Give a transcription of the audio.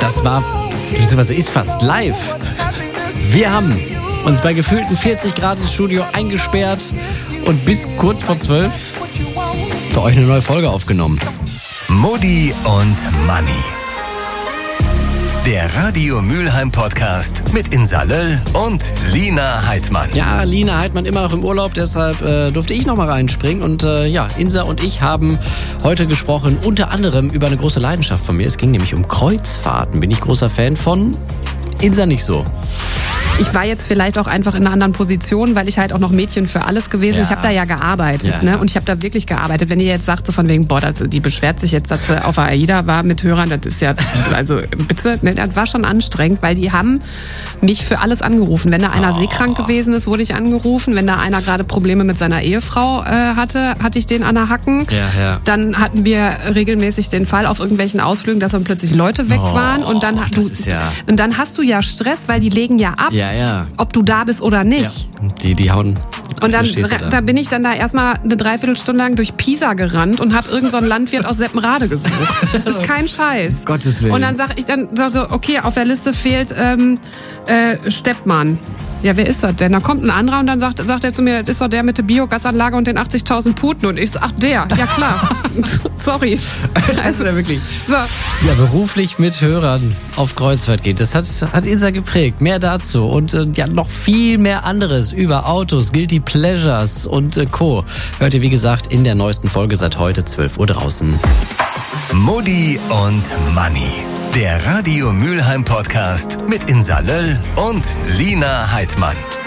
Das war, beziehungsweise ist fast live. Wir haben uns bei gefühlten 40 Grad ins Studio eingesperrt und bis kurz vor 12 für euch eine neue Folge aufgenommen. Mutti und Manni. Der Radio Mülheim Podcast mit Insa Löll und Lina Heidmann. Ja, Lina Heidmann immer noch im Urlaub, deshalb durfte ich noch mal reinspringen. Und Insa und ich haben heute gesprochen, unter anderem über eine große Leidenschaft von mir. Es ging nämlich um Kreuzfahrten. Bin ich großer Fan von, Insa nicht so. Ich war jetzt vielleicht auch einfach in einer anderen Position, weil ich halt auch noch Mädchen für alles gewesen. Ja. Ich habe da ja gearbeitet, ne? Und ich habe da wirklich gearbeitet. Wenn ihr jetzt sagt, so von wegen, die beschwert sich jetzt, dass sie auf der AIDA war mit Hörern, das ist ja, also bitte, ne, das war schon anstrengend, weil die haben mich für alles angerufen. Wenn da einer seekrank gewesen ist, wurde ich angerufen. Wenn da einer gerade Probleme mit seiner Ehefrau hatte ich den an der Hacken. Ja. Dann hatten wir regelmäßig den Fall auf irgendwelchen Ausflügen, dass dann plötzlich Leute weg waren. Und dann, und dann hast du ja Stress, weil die legen ja ab. Ja. Ob du da bist oder nicht. Ja. Die hauen. Und dann da bin ich dann da erstmal eine Dreiviertelstunde lang durch Pisa gerannt und habe irgend so einen Landwirt aus Seppenrade gesucht. Das ist kein Scheiß. Gottes Willen. Und dann sag so, okay, auf der Liste fehlt Steppmann. Ja, wer ist das denn? Da kommt ein anderer und dann sagt er zu mir, das ist doch der mit der Biogasanlage und den 80.000 Puten. Und ich so, ach der, ja klar. Sorry. Also wirklich. So. Ja, beruflich mit Hörern auf Kreuzfahrt geht. Das hat Insa geprägt. Mehr dazu und noch viel mehr anderes über Autos, Guilty Pleasures und Co. Hört ihr, wie gesagt, in der neuesten Folge seit heute 12 Uhr draußen. Mutti und Manni. Der Radio Mülheim Podcast mit Insa Löll und Lina Heidmann.